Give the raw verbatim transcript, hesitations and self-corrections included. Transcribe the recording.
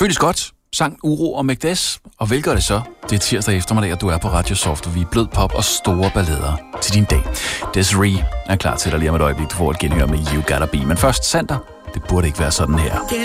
føles godt. Sang Uro og Magdes. Og vel gør det så. Det er tirsdag eftermiddag, og du er på Radio Soft, og vi er blød pop og store ballader til din dag. Desiree er klar til dig lige om et øjeblik. Du får et genhør med You Gotta Be. Men først, Sander. Det burde ikke være sådan her.